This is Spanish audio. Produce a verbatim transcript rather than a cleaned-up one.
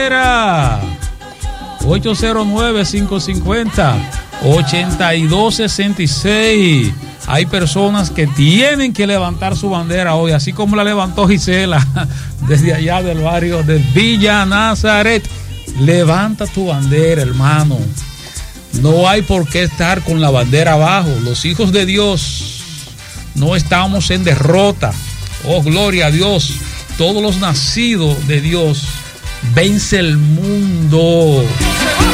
bandera. ocho cero nueve, cinco cinco cero, ocho dos seis seis. Hay personas que tienen que levantar su bandera hoy, así como la levantó Gisela desde allá del barrio de Villa Nazaret. Levanta tu bandera, hermano. No hay por qué estar con la bandera abajo. Los hijos de Dios no estamos en derrota. Oh, gloria a Dios. Todos los nacidos de Dios vence el mundo.